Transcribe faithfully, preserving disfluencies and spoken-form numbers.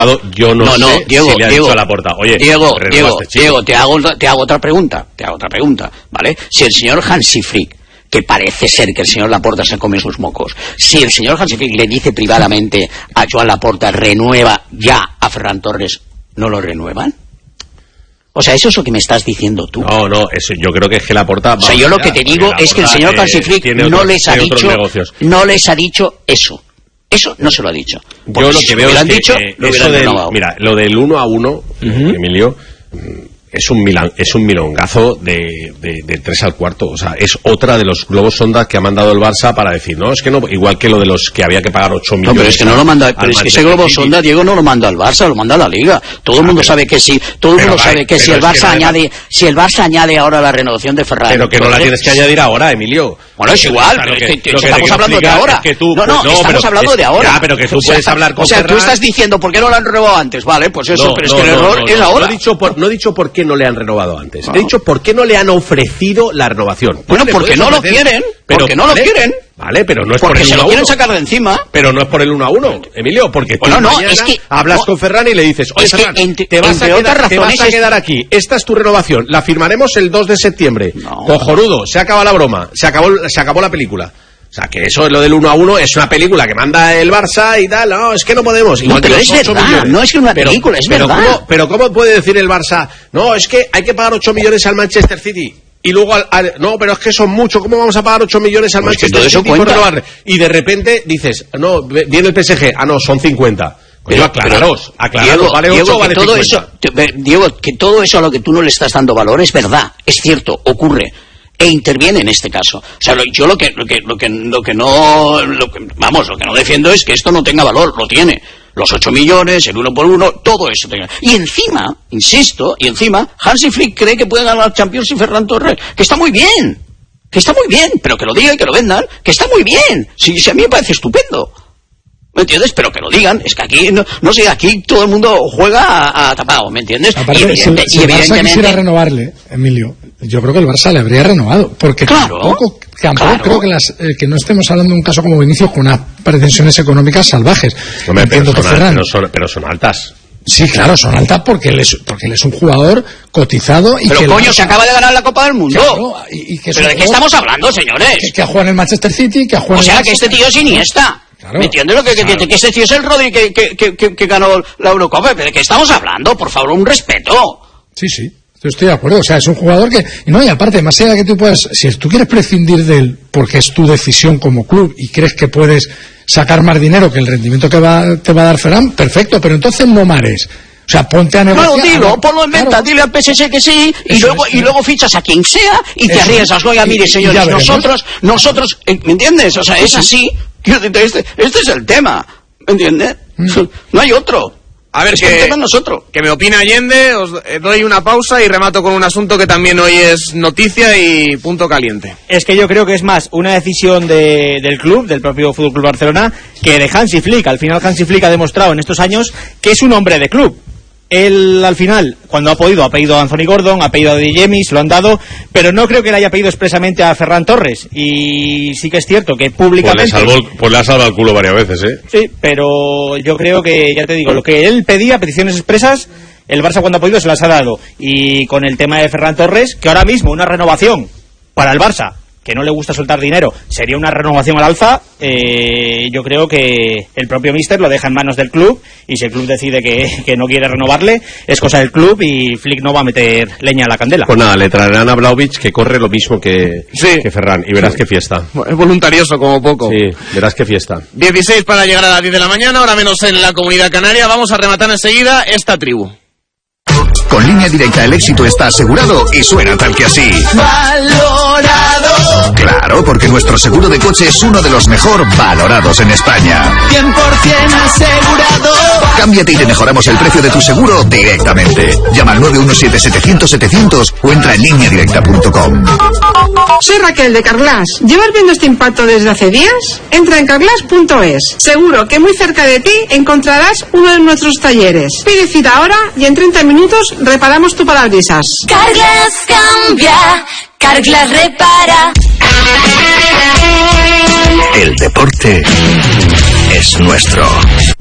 Yo no, no, no sé Diego, si le ha Diego, dicho a Laporta, oye, Diego, Diego, este Diego, te hago, te hago otra pregunta, te hago otra pregunta, ¿vale? Si el señor Hansi Flick, que parece ser que el señor Laporta se come sus mocos, si el señor Hansi Flick le dice privadamente a Joan Laporta, renueva ya a Ferran Torres, ¿no lo renuevan? O sea, eso es lo que me estás diciendo tú. No, no, eso yo creo que es que Laporta... O sea, yo lo que te digo es que el señor Hansi Flick no les ha dicho, no les ha dicho eso. Eso no se lo ha dicho. Porque yo lo que si veo lo es que dicho, eh, lo eso del, renovado. mira, lo del uno a uno, uh-huh. Emilio, es un milan, es un milongazo de, de, de tres al cuarto. O sea, es otra de los globos sonda que ha mandado el Barça para decir, no, es que no, igual que lo de los que había que pagar ocho millones. No, pero es que no lo manda, pero es que ese globo sonda, Diego, no lo manda al Barça, lo manda a la Liga. Todo el ah, mundo pero, sabe que sí, todo el mundo vale, sabe que si el Barça que no añade, era... si el Barça añade ahora la renovación de Ferran. Pero que no la tienes que añadir ahora, Emilio. Bueno, es igual, claro, pero que, es que, que estamos hablando de ahora. Es que tú, no, no, no estamos pero, hablando de ahora. Ya, pero que tú o sea, puedes hablar con O sea, Ferran. tú estás diciendo, ¿por qué no lo han renovado antes? Vale, pues eso, no, pero no, es que el no, error no, es no, ahora. No he dicho por, no he dicho por qué no le han renovado antes. No. He dicho por qué no le han ofrecido la renovación. Bueno, porque no lo quieren. Porque no lo quieren. Vale, pero no es porque por el se uno lo a uno. quieren sacar de encima. Pero no es por el uno a uno, Emilio, porque tú bueno, no, mañana es que, hablas no, con Ferran y le dices, oye, es Ferran, que entre, te, vas a quedar, te vas a quedar aquí, esta es tu renovación, la firmaremos el dos de septiembre. No. Cojonudo, se acaba la broma, se acabó, se acabó la película. O sea, que eso es lo del uno a uno, es una película que manda el Barça y tal, no, es que no podemos. No, pero es verdad, millones. No es que una película, pero, es pero verdad. ¿cómo, pero ¿cómo puede decir el Barça, no, es que hay que pagar ocho millones al Manchester City? Y luego, al, al, no, pero es que son mucho, ¿cómo vamos a pagar ocho millones al pues Manchester City por renovar? Y de repente dices, no, viene el P S G, ah, no, son cincuenta. Pero aclararos, aclararos, Diego, vale ocho, Diego, vale todo cincuenta. Eso, Diego, que todo eso a lo que tú no le estás dando valor es verdad, es cierto, ocurre. E interviene en este caso. O sea, lo, yo lo que, lo que, lo que, lo que no, lo que, vamos, lo que no defiendo es que esto no tenga valor, lo tiene. Los ocho millones, el uno por uno, todo eso. Tenga. Y encima, insisto, y encima, Hansi Flick cree que puede ganar la Champions y Ferran Torres, que está muy bien, que está muy bien, pero que lo digan y que lo vendan, que está muy bien. Si, si a mí me parece estupendo. ¿Me entiendes? Pero que lo digan. Es que aquí, no, no sé, aquí todo el mundo juega a, a tapado, ¿me entiendes? Aparte, y, evidente, si, si y el Barça quisiera renovarle, Emilio, yo creo que el Barça le habría renovado. Porque claro, tampoco, tampoco claro. creo que, las, eh, que no estemos hablando de un caso como Vinicius con unas pretensiones económicas salvajes. Hombre, pero, son, pero, son, pero son altas. Sí, claro, son altas porque él es, porque él es un jugador cotizado y pero que coño, Barça, se acaba de ganar la Copa del Mundo. Claro, y, y que ¿pero de qué estamos hablando, señores? Que, que ha jugado en el Manchester City, que ha jugado o sea, en el que este tío es Iniesta. Claro, ¿me entiendes lo que, claro. que, que este tío es el Rodri que, que, que, que, que ganó la Eurocopa? ¿Pero de qué estamos hablando? Por favor, un respeto. Sí, sí, yo estoy de acuerdo. O sea, es un jugador que... No, y aparte, más allá de que tú puedas... Si tú quieres prescindir de él porque es tu decisión como club y crees que puedes sacar más dinero que el rendimiento que va, te va a dar Ferran, perfecto, pero entonces no mares. O sea, ponte a negociar. Bueno, dilo, ponlo en venta, claro. Dile al P S G que sí, y Eso luego, es, y luego fichas a quien sea y te arriesgas. Oiga, mire, señores, nosotros, nosotros, ¿me entiendes? O sea, es así. Este, este es el tema, ¿me entiendes? Mm. No hay otro. A ver, es que, que, el tema es nosotros. que me opina Allende, os doy una pausa y remato con un asunto que también hoy es noticia y punto caliente. Es que yo creo que es más una decisión de, del club, del propio F C Barcelona, que de Hansi Flick. Al final Hansi Flick ha demostrado en estos años que es un hombre de club. Él, al final, cuando ha podido, ha pedido a Anthony Gordon, ha pedido a De Jemi, se lo han dado, pero no creo que le haya pedido expresamente a Ferran Torres. Y sí que es cierto que públicamente... Pues le, salvó, pues le ha salvado el culo varias veces, ¿eh? Sí, pero yo creo que, ya te digo, lo que él pedía, peticiones expresas, el Barça cuando ha podido se las ha dado. Y con el tema de Ferran Torres, que ahora mismo una renovación para el Barça, que no le gusta soltar dinero, sería una renovación al alza, eh, yo creo que el propio míster lo deja en manos del club, y si el club decide que, que no quiere renovarle, es cosa del club y Flick no va a meter leña a la candela. Pues nada, le traerán a Vlahovic, que corre lo mismo que, sí. que Ferran, y verás sí. qué fiesta. Es voluntarioso como poco. Sí, verás qué fiesta. dieciséis para llegar a las diez de la mañana, ahora menos en la Comunidad Canaria. Vamos a rematar enseguida esta tribu. Con Línea Directa el éxito está asegurado y suena tal que así. Valorado. Claro, porque nuestro seguro de coche es uno de los mejor valorados en España. cien por ciento asegurado. Cámbiate y te mejoramos el precio de tu seguro directamente. Llama al nueve uno siete, setecientos, setecientos o entra en línea directa punto com. Soy Raquel de Carglass. ¿Llevas viendo este impacto desde hace días? Entra en carglass punto es. Seguro que muy cerca de ti encontrarás uno de nuestros talleres. Pide cita ahora y en treinta minutos reparamos tu parabrisas. Carglass cambia, Carglass repara. El deporte es nuestro.